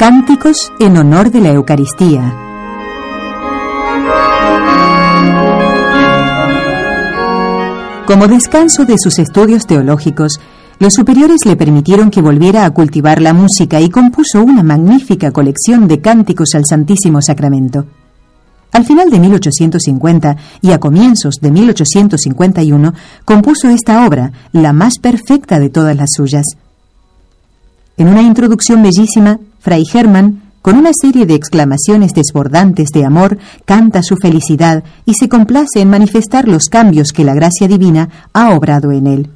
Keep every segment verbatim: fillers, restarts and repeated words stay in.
Cánticos en honor de la Eucaristía. Como descanso de sus estudios teológicos, los superiores le permitieron que volviera a cultivar la música y compuso una magnífica colección de cánticos al Santísimo Sacramento. Al final de mil ochocientos cincuenta y a comienzos de mil ochocientos cincuenta y uno, compuso esta obra, la más perfecta de todas las suyas. En una introducción bellísima, Fray Germán, con una serie de exclamaciones desbordantes de amor, canta su felicidad y se complace en manifestar los cambios que la gracia divina ha obrado en él.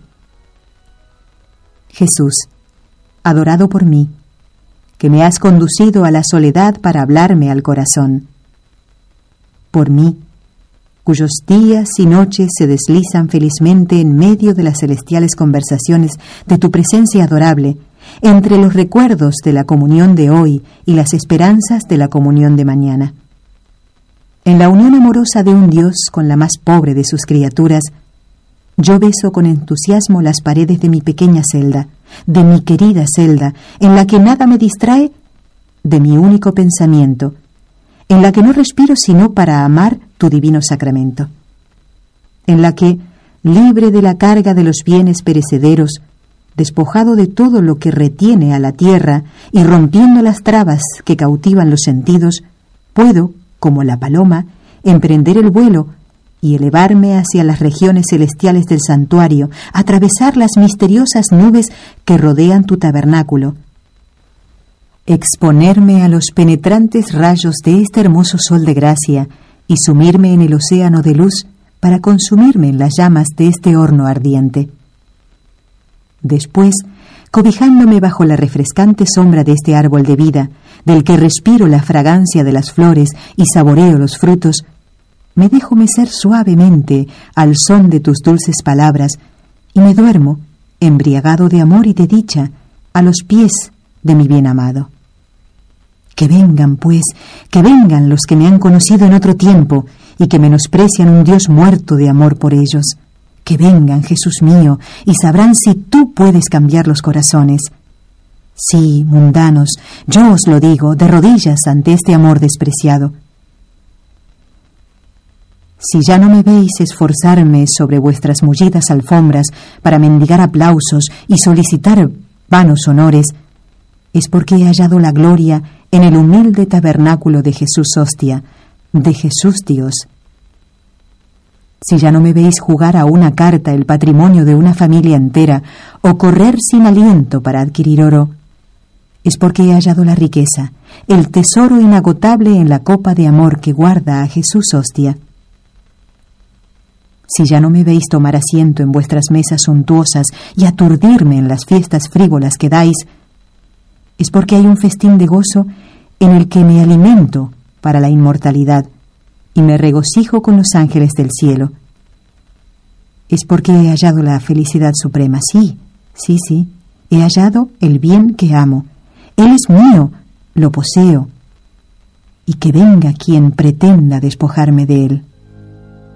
Jesús, adorado por mí, que me has conducido a la soledad para hablarme al corazón. Por mí, cuyos días y noches se deslizan felizmente en medio de las celestiales conversaciones de tu presencia adorable, entre los recuerdos de la comunión de hoy y las esperanzas de la comunión de mañana. En la unión amorosa de un Dios con la más pobre de sus criaturas, yo beso con entusiasmo las paredes de mi pequeña celda, de mi querida celda, en la que nada me distrae de mi único pensamiento, en la que no respiro sino para amar tu divino sacramento, en la que, libre de la carga de los bienes perecederos, despojado de todo lo que retiene a la tierra y rompiendo las trabas que cautivan los sentidos, puedo, como la paloma, emprender el vuelo y elevarme hacia las regiones celestiales del santuario, atravesar las misteriosas nubes que rodean tu tabernáculo, exponerme a los penetrantes rayos de este hermoso sol de gracia y sumirme en el océano de luz para consumirme en las llamas de este horno ardiente. Después, cobijándome bajo la refrescante sombra de este árbol de vida, del que respiro la fragancia de las flores y saboreo los frutos, me dejo mecer suavemente al son de tus dulces palabras y me duermo, embriagado de amor y de dicha, a los pies de mi bien amado. Que vengan, pues, que vengan los que me han conocido en otro tiempo y que menosprecian un Dios muerto de amor por ellos. Que vengan, Jesús mío, y sabrán si tú puedes cambiar los corazones. Sí, mundanos, yo os lo digo, de rodillas ante este amor despreciado. Si ya no me veis esforzarme sobre vuestras mullidas alfombras para mendigar aplausos y solicitar vanos honores, es porque he hallado la gloria en el humilde tabernáculo de Jesús hostia, de Jesús Dios. Si ya no me veis jugar a una carta el patrimonio de una familia entera o correr sin aliento para adquirir oro, es porque he hallado la riqueza, el tesoro inagotable en la copa de amor que guarda a Jesús hostia. Si ya no me veis tomar asiento en vuestras mesas suntuosas y aturdirme en las fiestas frívolas que dais, es porque hay un festín de gozo en el que me alimento para la inmortalidad y me regocijo con los ángeles del cielo. Es porque he hallado la felicidad suprema. Sí, sí, sí, he hallado el bien que amo. Él es mío, lo poseo, y que venga quien pretenda despojarme de él.